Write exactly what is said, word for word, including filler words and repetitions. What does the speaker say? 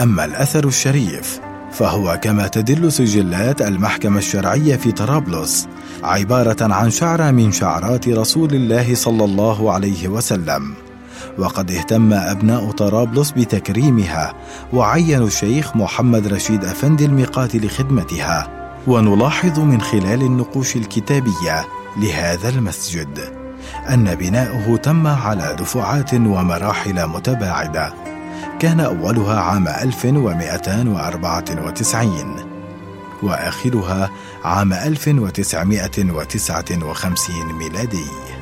أما الأثر الشريف فهو كما تدل سجلات المحكمة الشرعية في طرابلس عبارة عن شعرة من شعرات رسول الله صلى الله عليه وسلم، وقد اهتم أبناء طرابلس بتكريمها وعينوا الشيخ محمد رشيد أفندي الميقات لخدمتها. ونلاحظ من خلال النقوش الكتابية لهذا المسجد أن بناؤه تم على دفعات ومراحل متباعدة، كان أولها عام ألف ومئتين وأربعة وتسعين وآخرها عام ألف وتسعمائة وتسعة وخمسين ميلادي.